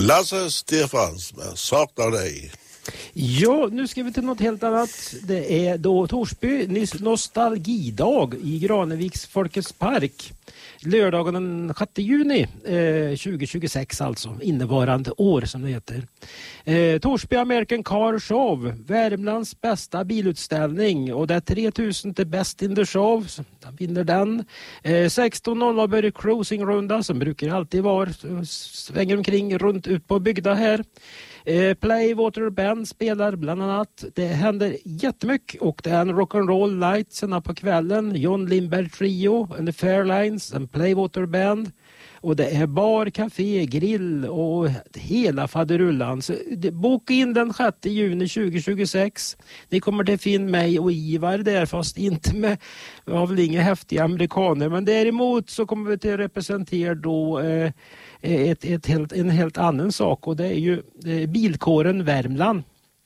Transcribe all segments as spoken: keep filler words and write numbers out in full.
Lasse Stefans, men saknar dig. Ja, nu ska vi till något helt annat. Det är då Torsby nostalgidag i Graneviks Folkets park. Lördagen den sjätte juni eh, tjugohundratjugosex, alltså innevarande år som det heter. Eh, Torsby American Car Show, Värmlands bästa bilutställning, och det är tre tusen till Best in the Show. Den vinner den. Eh, sexton noll noll börjar cruising-runda som brukar alltid vara, svänger omkring runt ut på byggda här. Eh, Playwater Band spelar bland annat. Det händer jättemycket, och det är en rock'n'roll night senare på kvällen. John Lindberg Trio, and the Fairlines, en Playwater Band. Och det är bar, café, grill och hela faderullan. Så boka in den sjätte juni tjugohundratjugosex. Ni kommer till finna mig och Ivar där, fast inte med, av väl inga häftiga amerikaner. Men däremot så kommer vi till representera då eh, ett, ett helt, en helt annan sak, och det är ju eh, bilkåren Värmland.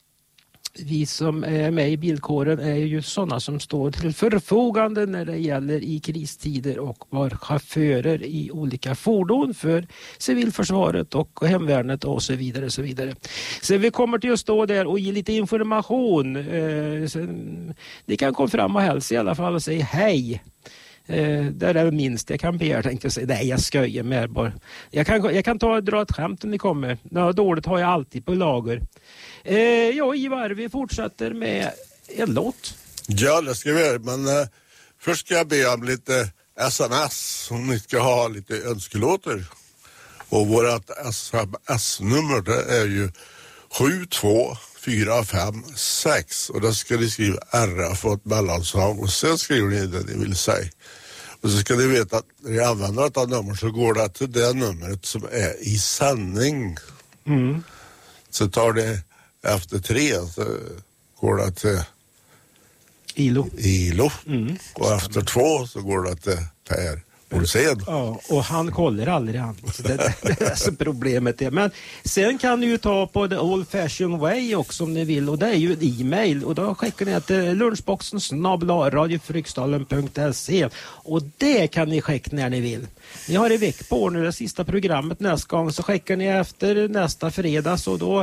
Vi som är med i bilkåren är ju sådana som står till förfogande när det gäller i kristider och var chaufförer i olika fordon för civilförsvaret och hemvärnet och så vidare och så vidare. Så vi kommer till att stå där och ge lite information. Eh, ni kan komma fram och hälsa i alla fall och säga hej. Eh, där är det minst jag kan begära, tänkte jag säga. Nej, jag skojar med bara. Jag kan, jag kan ta och dra ett skämt om ni kommer. Något dåligt har jag alltid på lager. Eh, ja, Ivar, vi fortsätter med en låt. Ja, det ska vi göra, men eh, först ska jag be om lite sms om ni ska ha lite önskelåter. Och vårat sms-nummer det är ju sju två fyra fem sex, och då ska ni skriva R för ett mellansang, och sen skriver ni det ni vill säga. Och så ska ni veta att när ni använder detta nummer så går det till det numret som är i sändning. Mm. Så tar det efter tre så går det till Ilo. Ilo. Mm. Och efter två så går det till Per Olsén. Ja, och han kollar aldrig han. Så det, det är så problemet är. Men sen kan ni ju ta på the old fashion way också om ni vill, och det är ju en e-mail, och då skickar ni till lunchboxen snabel-a radiofryksdalen punkt se, och det kan ni skicka när ni vill. Ni har i veck på nu det sista programmet nästa gång, så skickar ni efter nästa fredag, så då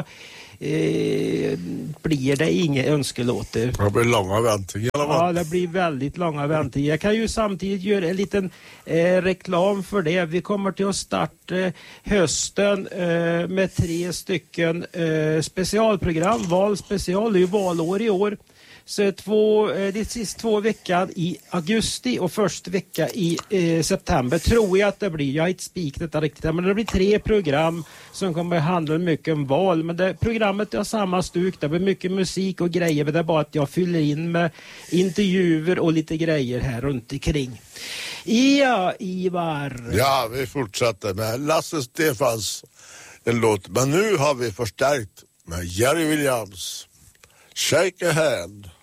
Eh, blir det inga önskelåter. Det blir långa väntningar. Ja, det blir väldigt långa väntningar. Jag kan ju samtidigt göra en liten eh, reklam för det. Vi kommer till att starta eh, hösten eh, med tre stycken eh, specialprogram. Valspecial, det är ju valår i år. Så två, eh, det sista två veckor i augusti och första vecka i eh, september tror jag att det blir. Jag har inte spikat detta riktigt, men det blir tre program som kommer att handla mycket om val. Men det, programmet har samma stuk, det blir mycket musik och grejer. Det är bara att jag fyller in med intervjuer och lite grejer här runt omkring. Ja, Ivar. Ja, vi fortsätter med Lasse Stefans en låt. Men nu har vi förstärkt med Jerry Williams. Shake a hand.